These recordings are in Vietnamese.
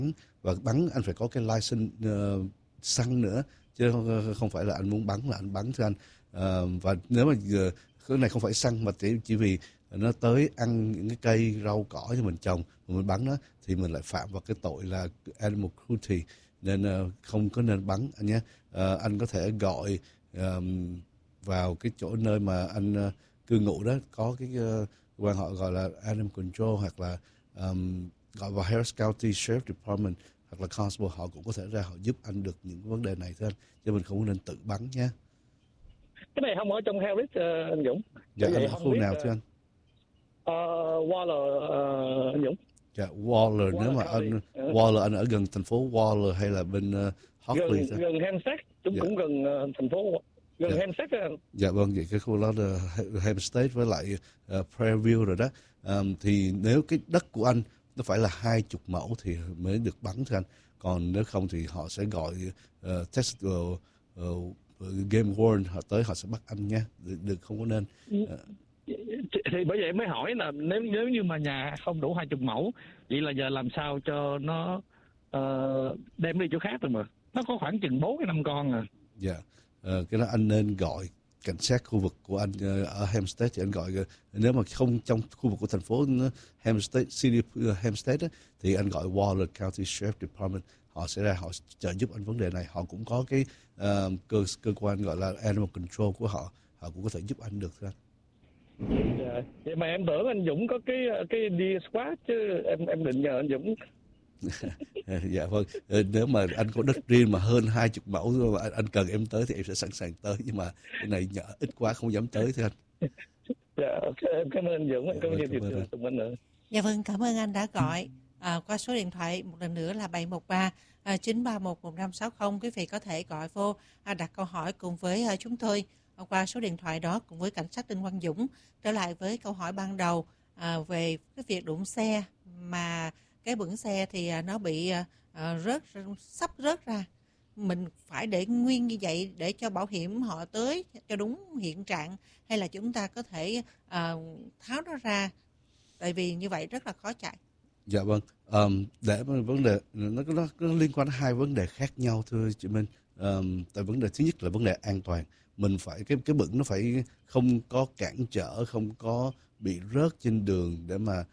và bắn anh phải có cái license săn nữa, chứ không phải là anh muốn bắn là anh bắn thưa anh. Và nếu mà cái này không phải săn mà chỉ vì nó tới ăn những cái cây rau cỏ cho mình trồng mà mình bắn nó thì mình lại phạm vào cái tội là animal cruelty, nên không có nên bắn anh nhé. Anh có thể gọi vào cái chỗ nơi mà anh cư ngụ đó, có cái quan họ gọi là animal control, hoặc là gọi vào Harris County Sheriff Department hoặc là Constable, họ cũng có thể ra họ giúp anh được những vấn đề này thôi anh, chứ mình không nên tự bắn nhé. Cái này không ở trong Harris anh Dũng. Dạ, anh ở không khu biết, nào thưa anh? Waller anh Dũng. Dạ, Waller, nếu mà County. anh Waller anh ở gần thành phố Waller hay là bên Hockley thôi? Gần Hempstead, chúng Dạ. cũng gần thành phố, gần Dạ. Hempstead anh. Dạ vâng, vậy cái khu đó là Hempstead với lại Prairie View rồi đó. Thì nếu cái đất của anh nó phải là 20 mẫu thì mới được bắn thưa anh. Còn nếu không thì họ sẽ gọi Texas Game Warden, họ tới họ sẽ bắt anh nha. Được không có nên. Thì bởi vậy mới hỏi là nếu như mà nhà không đủ 20 mẫu, vậy là giờ làm sao cho nó đem đi chỗ khác rồi mà. Nó có khoảng chừng 4-5 con à. Dạ, cái đó anh nên gọi cảnh sát khu vực của anh ở Hempstead thì anh gọi, nếu mà không trong khu vực của thành phố Hempstead, City Hempstead thì anh gọi Waller County Sheriff Department, họ sẽ ra họ trợ giúp anh vấn đề này. Họ cũng có cái cơ quan gọi là Animal Control của họ, họ cũng có thể giúp anh được thưa anh. Dạ. Vậy mà em tưởng anh Dũng có cái Deer Squad chứ, em định nhờ anh Dũng. Dạ vâng, nếu mà anh có đất riêng mà hơn 20 mẫu mà anh cần em tới thì em sẽ sẵn sàng tới, nhưng mà cái này nhỏ ít quá không dám tới thưa anh. Dạ, em cảm ơn anh Dũng, Dạ, cảm ơn cảm ơn chị anh. Tùng Anh nữa. Dạ vâng, cảm ơn anh đã gọi qua số điện thoại một lần nữa là 713 931 1560. Quý vị có thể gọi vô đặt câu hỏi cùng với chúng tôi qua số điện thoại đó cùng với cảnh sát Đinh Quang Dũng. Trở lại với câu hỏi ban đầu về cái việc đụng xe mà cái bửng xe thì nó bị sắp rớt ra. Mình phải để nguyên như vậy để cho bảo hiểm họ tới cho đúng hiện trạng, hay là chúng ta có thể tháo nó ra, tại vì như vậy rất là khó chạy. Dạ vâng, để mà vấn đề nó liên quan đến hai vấn đề khác nhau thưa chị Minh. Tại vấn đề thứ nhất là vấn đề an toàn, mình phải cái bửng nó phải không có cản trở, không có bị rớt trên đường để mà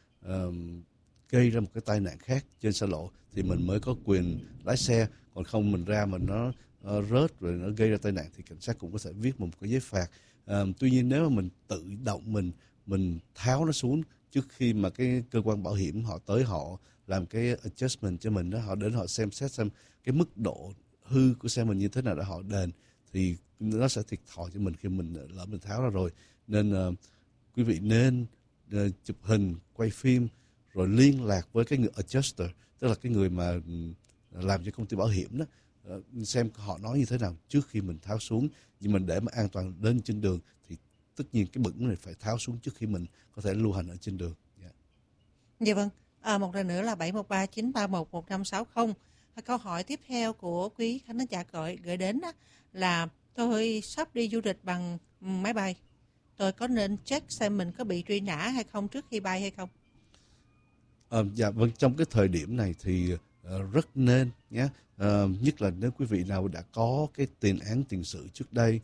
gây ra một cái tai nạn khác trên xa lộ thì mình mới có quyền lái xe. Còn không mình ra mà nó rớt rồi nó gây ra tai nạn thì cảnh sát cũng có thể viết một cái giấy phạt. Tuy nhiên nếu mà mình tự động mình tháo nó xuống trước khi mà cái cơ quan bảo hiểm họ tới họ làm cái adjustment cho mình đó, họ đến họ xem xét xem cái mức độ hư của xe mình như thế nào để họ đền, thì nó sẽ thiệt thòi cho mình khi mình lỡ mình tháo ra rồi. Nên quý vị nên chụp hình, quay phim rồi liên lạc với cái người adjuster, tức là cái người mà làm cho công ty bảo hiểm đó, xem họ nói như thế nào trước khi mình tháo xuống. Nhưng mình để mà an toàn lên trên đường thì tất nhiên cái bửng này phải tháo xuống trước khi mình có thể lưu hành ở trên đường. Yeah. Dạ vâng, một lần nữa là 713 931 1560. Câu hỏi tiếp theo của quý khán giả gửi đến đó là tôi sắp đi du lịch bằng máy bay, tôi có nên check xem mình có bị truy nã hay không trước khi bay hay không? Dạ vâng, trong cái thời điểm này thì rất nên nhé. Nhất là nếu quý vị nào đã có cái tiền án tiền sự trước đây,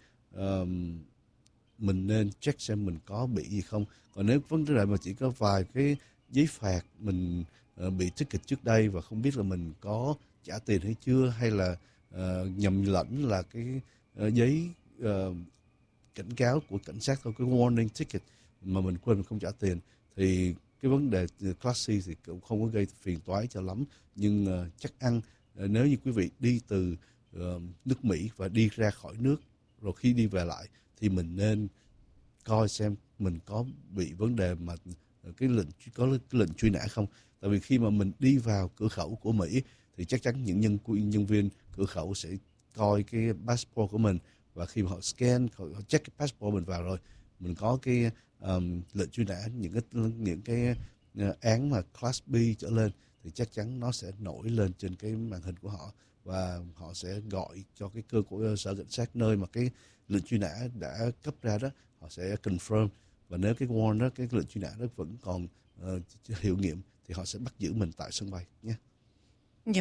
mình nên check xem mình có bị gì không. Còn nếu vấn đề mà chỉ có vài cái giấy phạt, mình bị ticket trước đây và không biết là mình có trả tiền hay chưa, hay là nhầm lẫn là cái giấy cảnh cáo của cảnh sát thôi, cái warning ticket mà mình quên mình không trả tiền, thì cái vấn đề Class C thì cũng không có gây phiền toái cho lắm. Nhưng chắc ăn nếu như quý vị đi từ nước Mỹ và đi ra khỏi nước rồi khi đi về lại thì mình nên coi xem mình có bị vấn đề mà cái lệnh truy nã không. Tại vì khi mà mình đi vào cửa khẩu của Mỹ thì chắc chắn những nhân viên cửa khẩu sẽ coi cái passport của mình, và khi mà họ scan, họ check cái passport mình vào rồi, mình có cái lệnh truy nã, những cái án mà class B trở lên thì chắc chắn nó sẽ nổi lên trên cái màn hình của họ, và họ sẽ gọi cho cái của sở cảnh sát nơi mà cái lệnh truy nã đã cấp ra đó, họ sẽ confirm. Và nếu cái warrant đó, cái lệnh truy nã đó vẫn còn hiệu nghiệm thì họ sẽ bắt giữ mình tại sân bay nhé.